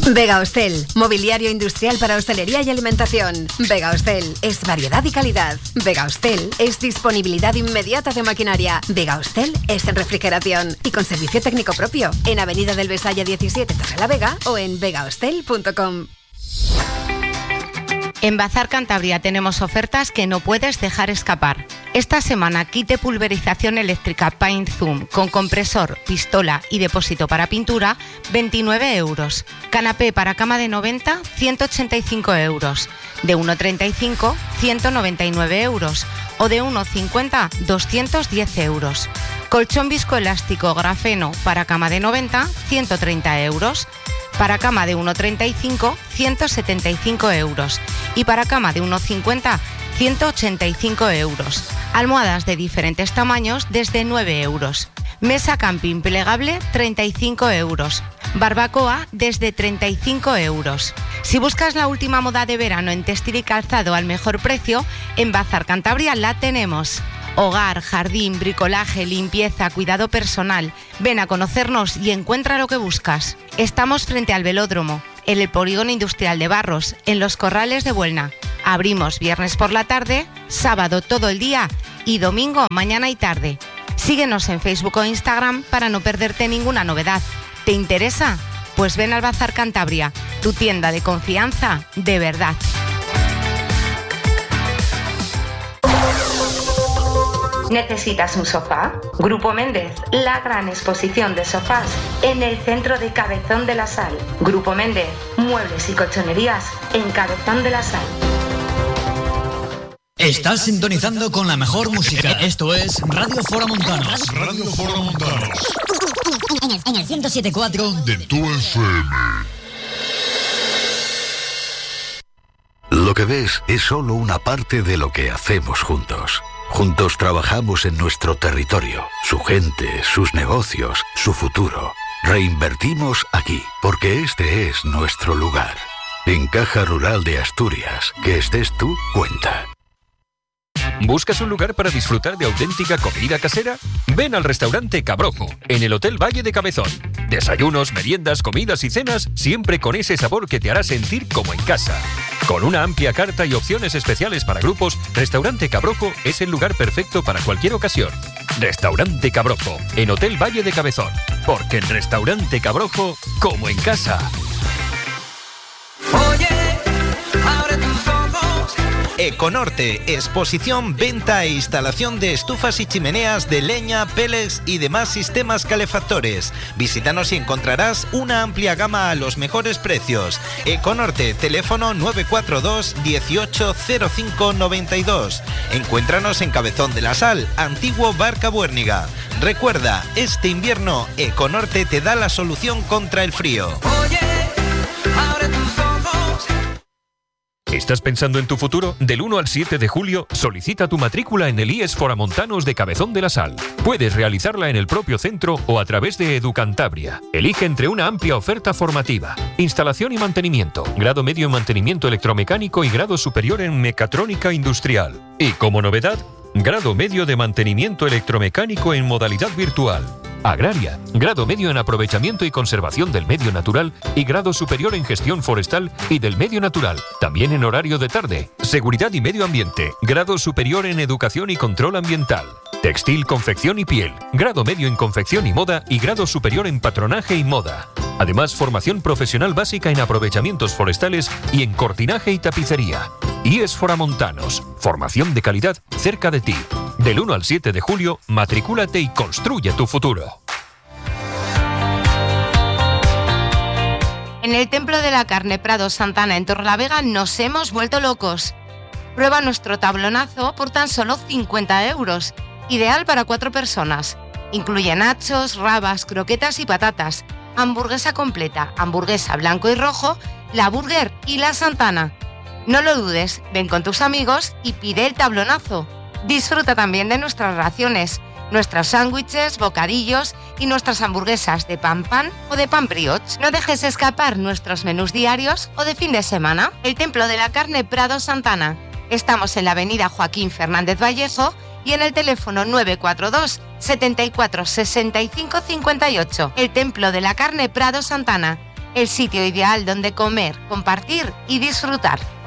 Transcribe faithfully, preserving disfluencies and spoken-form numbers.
Vega Hostel, mobiliario industrial para hostelería y alimentación. Vega Hostel es variedad y calidad. Vega Hostel es disponibilidad inmediata de maquinaria. Vega Hostel es en refrigeración y con servicio técnico propio en Avenida del Besalle diecisiete, Torrelavega o en vega hostel punto com. En Bazar Cantabria tenemos ofertas que no puedes dejar escapar. Esta semana, kit de pulverización eléctrica Paint Zoom con compresor, pistola y depósito para pintura, veintinueve euros. Canapé para cama de noventa, ciento ochenta y cinco euros. De uno treinta y cinco, ciento noventa y nueve euros. O de uno cincuenta, doscientos diez euros. Colchón viscoelástico grafeno para cama de noventa, ciento treinta euros. Para cama de uno treinta y cinco, ciento setenta y cinco euros. Y para cama de uno cincuenta, ciento ochenta y cinco euros. Almohadas de diferentes tamaños desde nueve euros. Mesa camping plegable, treinta y cinco euros. Barbacoa desde treinta y cinco euros. Si buscas la última moda de verano en textil y calzado al mejor precio, en Bazar Cantabria la tenemos. Hogar, jardín, bricolaje, limpieza, cuidado personal. Ven a conocernos y encuentra lo que buscas. Estamos frente al velódromo, en el Polígono Industrial de Barros, en Los Corrales de Buelna. Abrimos viernes por la tarde, sábado todo el día y domingo mañana y tarde. Síguenos en Facebook o Instagram para no perderte ninguna novedad. ¿Te interesa? Pues ven al Bazar Cantabria, tu tienda de confianza de verdad. ¿Necesitas un sofá? Grupo Méndez, la gran exposición de sofás en el centro de Cabezón de la Sal. Grupo Méndez, muebles y colchonerías en Cabezón de la Sal. Estás sintonizando con la mejor música. Esto es Radio Fora Montanos. Radio Fora Montanos. En el, en el ciento siete punto cuatro de tu F M. Lo que ves es solo una parte de lo que hacemos juntos. Juntos trabajamos en nuestro territorio, su gente, sus negocios, su futuro. Reinvertimos aquí, porque este es nuestro lugar. En Caja Rural de Asturias, que estés tú, cuenta. ¿Buscas un lugar para disfrutar de auténtica comida casera? Ven al restaurante Cabrojo, en el Hotel Valle de Cabezón. Desayunos, meriendas, comidas y cenas, siempre con ese sabor que te hará sentir como en casa. Con una amplia carta y opciones especiales para grupos, Restaurante Cabrojo es el lugar perfecto para cualquier ocasión. Restaurante Cabrojo, en Hotel Valle de Cabezón. Porque en Restaurante Cabrojo, como en casa. Oye, abre tus ojos. Econorte, exposición, venta e instalación de estufas y chimeneas de leña, pellets y demás sistemas calefactores. Visítanos y encontrarás una amplia gama a los mejores precios. Econorte, teléfono nueve cuatro dos, dieciocho cero cinco noventa y dos. Encuéntranos en Cabezón de la Sal, antiguo Barca Buérniga. Recuerda, este invierno Econorte te da la solución contra el frío. Oye, abre tus ojos. ¿Estás pensando en tu futuro? Del uno al siete de julio, solicita tu matrícula en el I E S Foramontanos de Cabezón de la Sal. Puedes realizarla en el propio centro o a través de Educantabria. Elige entre una amplia oferta formativa. Instalación y mantenimiento, grado medio en mantenimiento electromecánico y grado superior en mecatrónica industrial. Y como novedad, grado medio de mantenimiento electromecánico en modalidad virtual. Agraria, grado medio en aprovechamiento y conservación del medio natural y grado superior en gestión forestal y del medio natural, también en horario de tarde. Seguridad y medio ambiente, grado superior en educación y control ambiental. Textil, confección y piel, grado medio en confección y moda y grado superior en patronaje y moda. Además, formación profesional básica en aprovechamientos forestales y en cortinaje y tapicería. I E S Foramontanos, formación de calidad cerca de ti. Del uno al siete de julio, matricúlate y construye tu futuro. En el Templo de la Carne Prado Santana en Torrelavega nos hemos vuelto locos. Prueba nuestro tablonazo por tan solo cincuenta euros, ideal para cuatro personas. Incluye nachos, rabas, croquetas y patatas, hamburguesa completa, hamburguesa blanco y rojo, la burger y la Santana. No lo dudes, ven con tus amigos y pide el tablonazo. Disfruta también de nuestras raciones, nuestros sándwiches, bocadillos y nuestras hamburguesas de pan pan o de pan brioche. No dejes escapar nuestros menús diarios o de fin de semana. El Templo de la Carne Prado Santana. Estamos en la avenida Joaquín Fernández Vallejo y en el teléfono nueve cuatro dos, setenta y cuatro, sesenta y cinco cincuenta y ocho. El Templo de la Carne Prado Santana. el sitio ideal donde comer, compartir y disfrutar.